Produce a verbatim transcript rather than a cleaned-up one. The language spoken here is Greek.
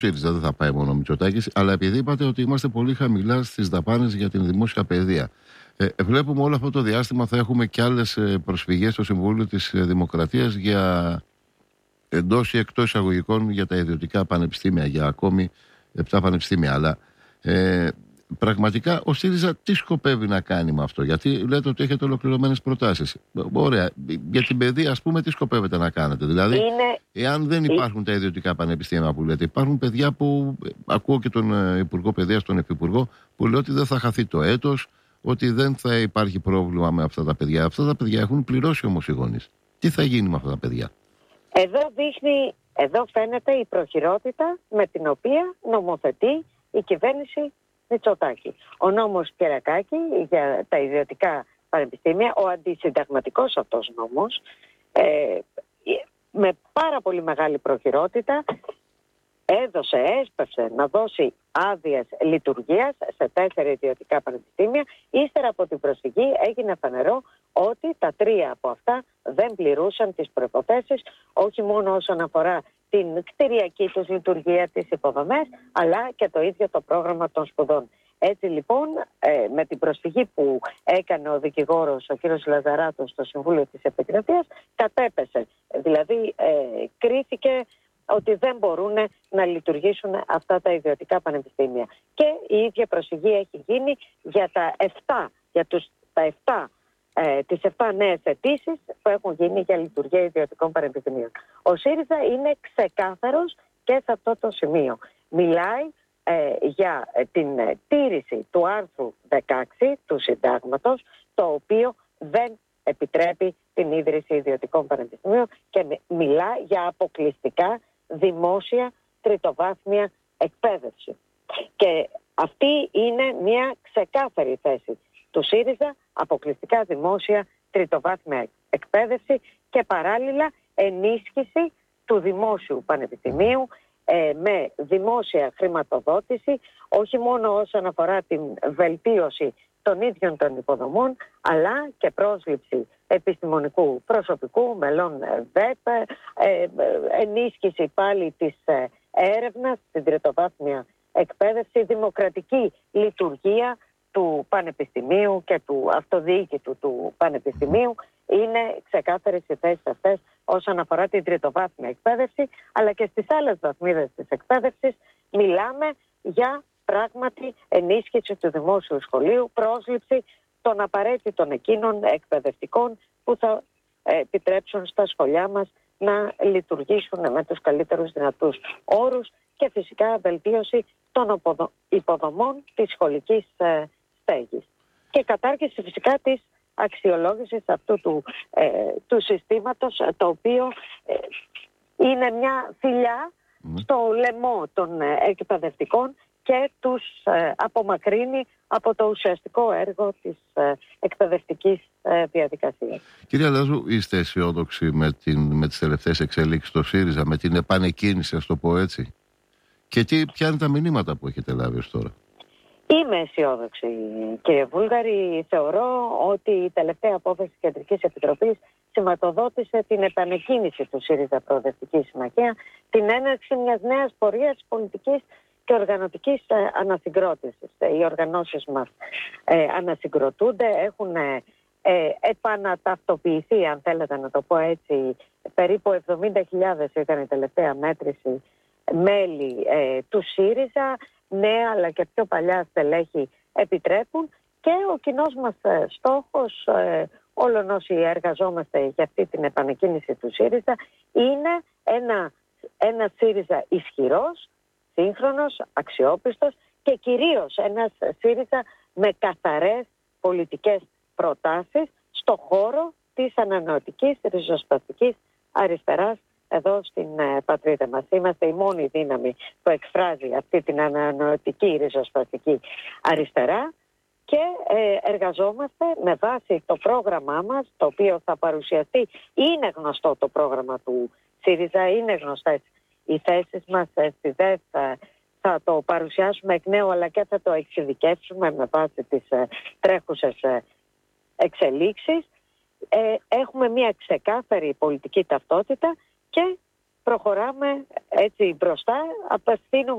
ΣΥΡΙΖΑ δεν θα πάει μόνο ο Μητσοτάκης, αλλά επειδή είπατε ότι είμαστε πολύ χαμηλά στις δαπάνες για την δημόσια παιδεία. Ε, βλέπουμε όλο αυτό το διάστημα θα έχουμε και άλλες προσφυγές στο Συμβούλιο της Δημοκρατίας για εντός ή εκτός εισαγωγικών για τα ιδιωτικά πανεπιστήμια, για ακόμη επτά πανεπιστήμια. Αλλά ε, πραγματικά ο ΣΥΡΙΖΑ τι σκοπεύει να κάνει με αυτό? Γιατί λέτε ότι έχετε ολοκληρωμένες προτάσεις. Ωραία. Για την παιδεία, ας πούμε, τι σκοπεύετε να κάνετε? Δηλαδή, είναι... εάν δεν υπάρχουν τα ιδιωτικά πανεπιστήμια που λέτε, υπάρχουν παιδιά που. Ακούω και τον Υπουργό Παιδείας, τον Υφυπουργό, που λέει ότι δεν θα χαθεί το έτος, ότι δεν θα υπάρχει πρόβλημα με αυτά τα παιδιά. Αυτά τα παιδιά έχουν πληρώσει όμως οι γονείς. Τι θα γίνει με αυτά τα παιδιά? Εδώ δείχνει, εδώ φαίνεται η προχειρότητα με την οποία νομοθετεί η κυβέρνηση Μητσοτάκη. Ο νόμος Κερακάκη για τα ιδιωτικά πανεπιστήμια, ο αντισυνταγματικός αυτός νόμος, ε, με πάρα πολύ μεγάλη προχειρότητα έδωσε, έσπευσε να δώσει άδειες λειτουργίας σε τέσσερα ιδιωτικά πανεπιστήμια. Ύστερα από την προσφυγή έγινε φανερό ότι τα τρία από αυτά δεν πληρούσαν τις προϋποθέσεις, όχι μόνο όσον αφορά την κτηριακή τους λειτουργία, τις υποδομές, αλλά και το ίδιο το πρόγραμμα των σπουδών. Έτσι λοιπόν, ε, με την προσφυγή που έκανε ο δικηγόρος, ο κ. Λαζαράτος, στο Συμβούλιο της Επικρατείας, κατέπεσε. Δηλαδή, ε, κρίθηκε ότι δεν μπορούν να λειτουργήσουν αυτά τα ιδιωτικά πανεπιστήμια. Και η ίδια προσφυγή έχει γίνει για τα επτά, για τους, τα επτά, ε, τις επτά νέες αιτήσεις που έχουν γίνει για λειτουργία ιδιωτικών πανεπιστημίων. Ο ΣΥΡΙΖΑ είναι ξεκάθαρος και σε αυτό το σημείο. Μιλάει ε, για την ε, τήρηση του άρθρου δεκαέξι του Συντάγματος, το οποίο δεν επιτρέπει την ίδρυση ιδιωτικών πανεπιστημίων και μιλά για αποκλειστικά δημόσια τριτοβάθμια εκπαίδευση. Και αυτή είναι μια ξεκάθαρη θέση του ΣΥΡΙΖΑ, αποκλειστικά δημόσια τριτοβάθμια εκπαίδευση και παράλληλα ενίσχυση του δημόσιου πανεπιστημίου ε, με δημόσια χρηματοδότηση, όχι μόνο όσον αφορά την βελτίωση των ίδιων των υποδομών, αλλά και πρόσληψη επιστημονικού προσωπικού, μελών ΒΕΠ, ε, ενίσχυση πάλι της έρευνας στην τριτοβάθμια εκπαίδευση, δημοκρατική λειτουργία του πανεπιστημίου και του αυτοδιοίκητου του πανεπιστημίου. Είναι ξεκάθαρες οι θέσεις αυτές όσον αφορά την τριτοβάθμια εκπαίδευση, αλλά και στις άλλες βαθμίδες της εκπαίδευσης μιλάμε για πράγματι ενίσχυση του δημόσιου σχολείου, πρόσληψη των απαραίτητων εκείνων εκπαιδευτικών που θα επιτρέψουν στα σχολιά μας να λειτουργήσουν με τους καλύτερους δυνατούς όρους και φυσικά βελτίωση των υποδομών της σχολικής στέγης. Και κατάργηση φυσικά της αξιολόγησης αυτού του, ε, του συστήματος, το οποίο ε, είναι μια θηλιά στο λαιμό των εκπαιδευτικών και τους ε, απομακρύνει από το ουσιαστικό έργο της ε, εκπαιδευτικής ε, διαδικασίας. Κυρία Λάζου, είστε αισιόδοξοι με, την, με τις τελευταίες εξελίξεις στο ΣΥΡΙΖΑ, με την επανεκκίνηση, ας το πω έτσι? Και τι, ποια είναι τα μηνύματα που έχετε λάβει ως τώρα? Είμαι αισιόδοξη, κύριε Βούλγαρη. Θεωρώ ότι η τελευταία απόφαση της Κεντρικής Επιτροπής σηματοδότησε την επανεκκίνηση του ΣΥΡΙΖΑ Προοδευτική Συμμαχία, την έναρξη μιας νέας πορείας πολιτικής και οργανωτικής ε, ανασυγκρότησης. Ε, οι οργανώσεις μας ε, ανασυγκροτούνται, έχουν ε, ε, επαναταυτοποιηθεί, αν θέλετε να το πω έτσι, περίπου εβδομήντα χιλιάδες ήταν η τελευταία μέτρηση μέλη ε, του ΣΥΡΙΖΑ, νέα αλλά και πιο παλιά στελέχη επιτρέπουν, και ο κοινός μας ε, στόχος, ε, όλων όσοι εργαζόμαστε για αυτή την επανεκκίνηση του ΣΥΡΙΖΑ, είναι ένα, ένα ΣΥΡΙΖΑ ισχυρός, σύγχρονος, αξιόπιστος και κυρίως ένας ΣΥΡΙΖΑ με καθαρές πολιτικές προτάσεις στο χώρο της ανανεωτικής ριζοσπαστικής αριστεράς εδώ στην ε, πατρίδα μας. Είμαστε η μόνη δύναμη που εκφράζει αυτή την ανανεωτική ριζοσπαστική αριστερά και ε, εργαζόμαστε με βάση το πρόγραμμά μας, το οποίο θα παρουσιαστεί. Είναι γνωστό το πρόγραμμα του ΣΥΡΙΖΑ, είναι γνωστές οι θέσεις μας στη ΔΕΘ, θα το παρουσιάσουμε εκ νέου αλλά και θα το εξειδικεύσουμε με βάση τις ε, τρέχουσες ε, εξελίξεις. Ε, έχουμε μια ξεκάθαρη πολιτική ταυτότητα και προχωράμε έτσι μπροστά, απευθύνουμε